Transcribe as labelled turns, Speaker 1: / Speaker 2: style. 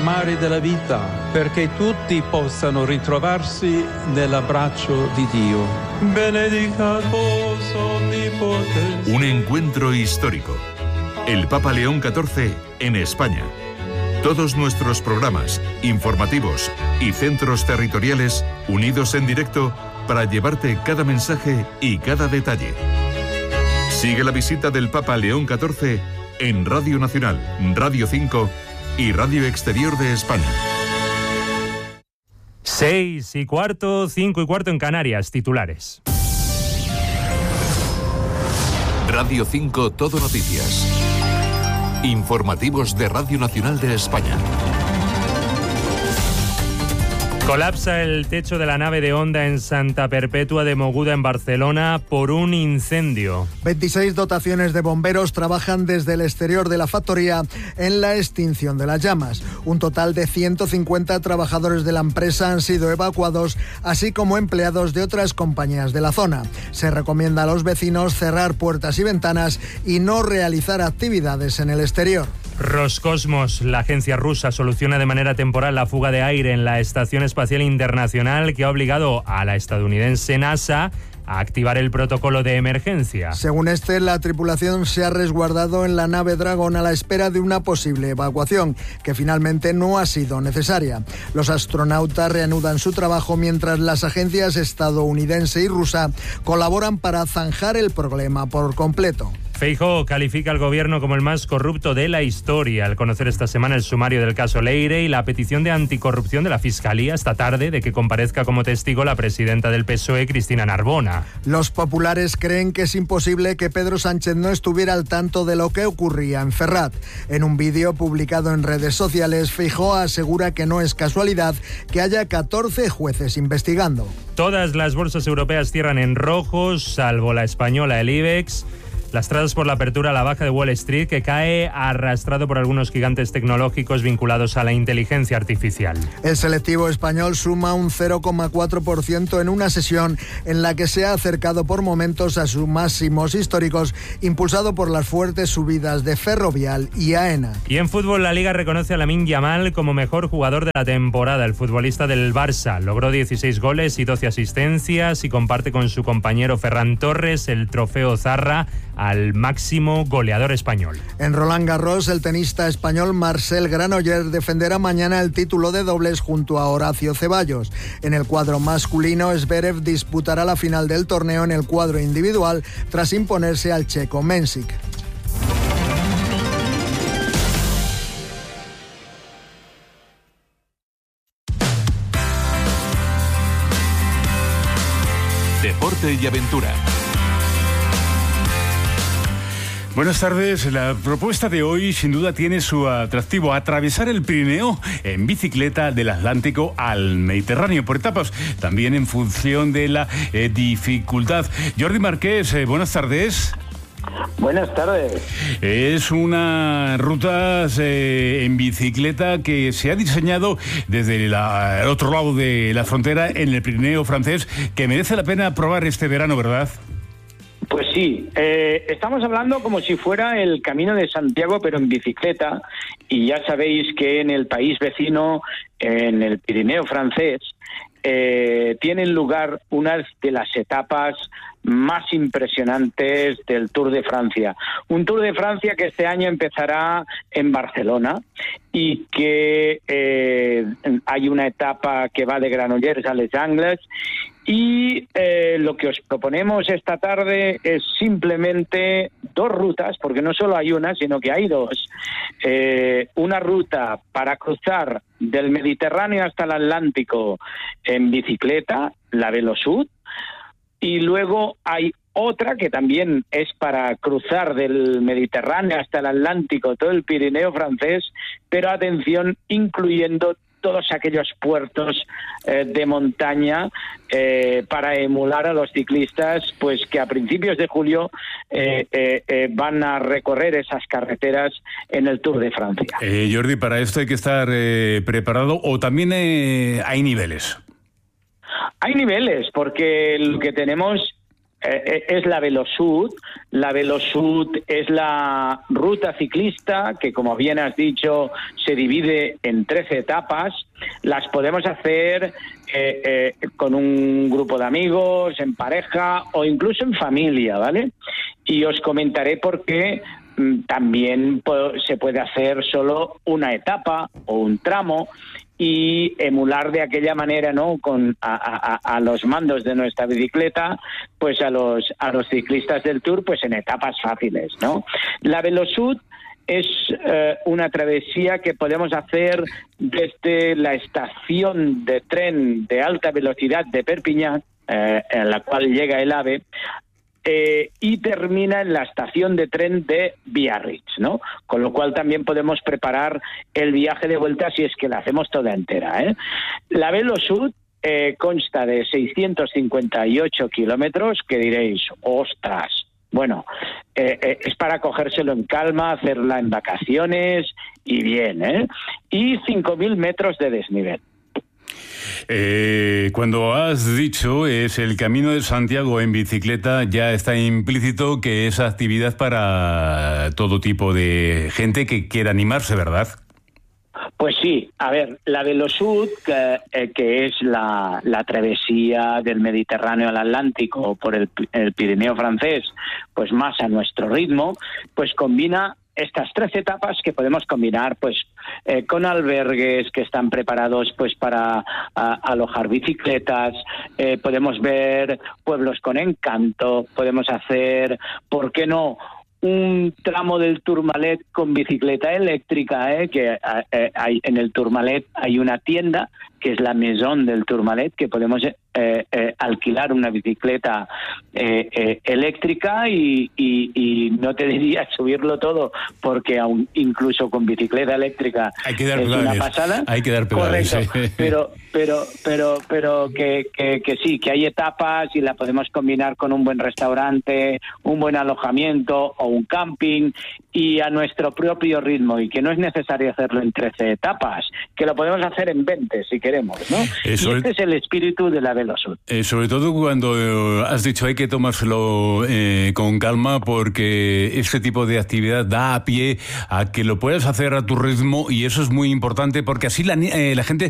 Speaker 1: mare della vita, perché tutti possano ritrovarsi nell'abbraccio di Dio. Benedicat vos omnipotens.
Speaker 2: Un encuentro histórico. El Papa León XIV en España. Todos nuestros programas, informativos y centros territoriales unidos en directo para llevarte cada mensaje y cada detalle. Sigue la visita del Papa León XIV en Radio Nacional, Radio 5 y Radio Exterior de España.
Speaker 3: 6:15, 5:15 en Canarias, titulares.
Speaker 2: Radio 5 Todo Noticias. Informativos de Radio Nacional de España.
Speaker 3: Colapsa el techo de la nave de Honda en Santa Perpètua de Mogoda, en Barcelona, por un incendio.
Speaker 4: 26 dotaciones de bomberos trabajan desde el exterior de la factoría en la extinción de las llamas. Un total de 150 trabajadores de la empresa han sido evacuados, así como empleados de otras compañías de la zona. Se recomienda a los vecinos cerrar puertas y ventanas y no realizar actividades en el exterior.
Speaker 3: Roscosmos, la agencia rusa, soluciona de manera temporal la fuga de aire en la Estación Espacial Internacional, que ha obligado a la estadounidense NASA a activar el protocolo de emergencia.
Speaker 4: Según la tripulación se ha resguardado en la nave Dragon a la espera de una posible evacuación, que finalmente no ha sido necesaria. Los astronautas reanudan su trabajo mientras las agencias estadounidense y rusa colaboran para zanjar el problema por completo.
Speaker 3: Feijóo califica al gobierno como el más corrupto de la historia al conocer esta semana el sumario del caso Leire y la petición de anticorrupción de la Fiscalía esta tarde de que comparezca como testigo la presidenta del PSOE, Cristina Narbona.
Speaker 4: Los populares creen que es imposible que Pedro Sánchez no estuviera al tanto de lo que ocurría en Ferrat. En un vídeo publicado en redes sociales, Feijóo asegura que no es casualidad que haya 14 jueces investigando.
Speaker 3: Todas las bolsas europeas cierran en rojo, salvo la española, el IBEX. Lastrados por la apertura a la baja de Wall Street, que cae arrastrado por algunos gigantes tecnológicos vinculados a la inteligencia artificial.
Speaker 4: El selectivo español suma un 0,4% en una sesión en la que se ha acercado por momentos a sus máximos históricos, impulsado por las fuertes subidas de Ferrovial y AENA.
Speaker 3: Y en fútbol, la Liga reconoce a Lamine Yamal como mejor jugador de la temporada. El futbolista del Barça logró 16 goles y 12 asistencias y comparte con su compañero Ferran Torres el trofeo Zarra al máximo goleador español.
Speaker 4: En Roland Garros, el tenista español Marcel Granollers defenderá mañana el título de dobles junto a Horacio Ceballos. En el cuadro masculino, Zverev disputará la final del torneo en el cuadro individual tras imponerse al checo Mensik.
Speaker 2: Deporte y aventura.
Speaker 5: Buenas tardes. La propuesta de hoy sin duda tiene su atractivo: atravesar el Pirineo en bicicleta del Atlántico al Mediterráneo por etapas, también en función de la dificultad. Jordi Marqués, buenas tardes.
Speaker 6: Buenas tardes.
Speaker 5: Es una ruta en bicicleta que se ha diseñado desde el otro lado de la frontera, en el Pirineo francés, que merece la pena probar este verano, ¿verdad?
Speaker 6: Pues sí, estamos hablando como si fuera el Camino de Santiago, pero en bicicleta, y ya sabéis que en el país vecino, en el Pirineo francés, tienen lugar unas de las etapas más impresionantes del Tour de Francia. Un Tour de Francia que este año empezará en Barcelona y que hay una etapa que va de Granollers a Les Angles. Y lo que os proponemos esta tarde es simplemente dos rutas, porque no solo hay una, sino que hay dos. Una ruta para cruzar del Mediterráneo hasta el Atlántico en bicicleta, la Velosud, y luego hay otra que también es para cruzar del Mediterráneo hasta el Atlántico, todo el Pirineo francés, pero atención, incluyendo todos aquellos puertos de montaña para emular a los ciclistas, pues que a principios de julio van a recorrer esas carreteras en el Tour de Francia.
Speaker 5: Jordi, para esto hay que estar preparado, o también hay niveles.
Speaker 6: Hay niveles, porque lo que tenemos es la Velosud. La Velosud es la ruta ciclista que, como bien has dicho, se divide en 13 etapas. Las podemos hacer con un grupo de amigos, en pareja o incluso en familia, ¿vale? Y os comentaré por qué también se puede hacer solo una etapa o un tramo y emular de aquella manera, ¿no?, a los mandos de nuestra bicicleta, pues a los ciclistas del Tour, pues en etapas fáciles, ¿no? La Velosud es una travesía que podemos hacer desde la estación de tren de alta velocidad de Perpiñán, en la cual llega el AVE, y termina en la estación de tren de Biarritz, ¿no? Con lo cual también podemos preparar el viaje de vuelta si es que la hacemos toda entera, ¿eh? La Velosud consta de 658 kilómetros, que diréis, ostras. Bueno, es para cogérselo en calma, hacerla en vacaciones y bien, ¿eh? Y 5.000 metros de desnivel.
Speaker 5: Cuando has dicho es el Camino de Santiago en bicicleta, ya está implícito que es actividad para todo tipo de gente que quiera animarse, ¿verdad?
Speaker 6: Pues sí, a ver, la Velosud, que es la travesía del Mediterráneo al Atlántico por el Pirineo francés, pues más a nuestro ritmo, pues combina estas 13 etapas que podemos combinar pues con albergues que están preparados pues para alojar bicicletas, podemos ver pueblos con encanto, podemos hacer, ¿por qué no?, un tramo del Tourmalet con bicicleta eléctrica, que hay, en el Tourmalet hay una tienda que es la Maison del Tourmalet, que podemos alquilar una bicicleta eléctrica y no te diría subirlo todo, porque aún incluso con bicicleta eléctrica
Speaker 5: hay que dar
Speaker 6: es
Speaker 5: pedales,
Speaker 6: una pasada.
Speaker 5: hay que dar pedales.
Speaker 6: Correcto,
Speaker 5: Sí.
Speaker 6: pero que sí, que hay etapas y la podemos combinar con un buen restaurante, un buen alojamiento o un camping, y a nuestro propio ritmo, y que no es necesario hacerlo en 13 etapas, que lo podemos hacer en 20 si queremos, ¿no?
Speaker 5: Eso
Speaker 6: y este es el espíritu de la Velosud.
Speaker 5: Sobre todo cuando has dicho hay que tomárselo con calma, porque este tipo de actividad da a pie a que lo puedas hacer a tu ritmo, y eso es muy importante, porque así la gente